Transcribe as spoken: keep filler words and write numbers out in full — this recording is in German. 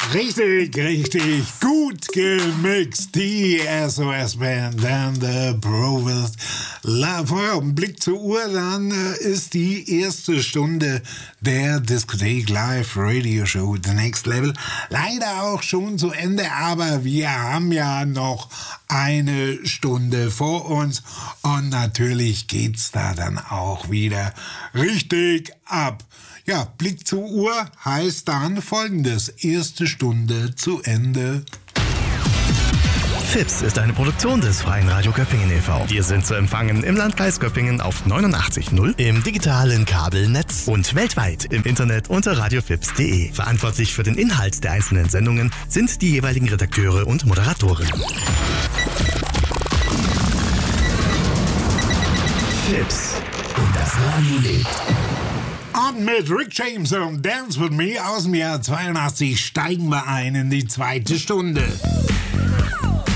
Richtig, richtig. Gut gemixt. Die S O S-Band and the Provost Love. Vorher auf den Blick zur Uhr, dann äh, ist die erste Stunde der Diskothek Live Radio Show The Next Level leider auch schon zu Ende, aber wir haben ja noch eine Stunde vor uns und natürlich geht's da dann auch wieder richtig ab. Ja, Blick zur Uhr heißt dann Folgendes: erste Stunde zu Ende. Fips ist eine Produktion des Freien Radio Göppingen e V. Wir sind zu empfangen im Landkreis Göppingen auf neunundachtzig Komma null, im digitalen Kabelnetz und weltweit im Internet unter radiofips punkt de. Verantwortlich für den Inhalt der einzelnen Sendungen sind die jeweiligen Redakteure und Moderatoren. Fips und das Radio lebt. Und mit Rick James und Dance With Me aus dem Jahr zweiundachtzig steigen wir ein in die zweite Stunde.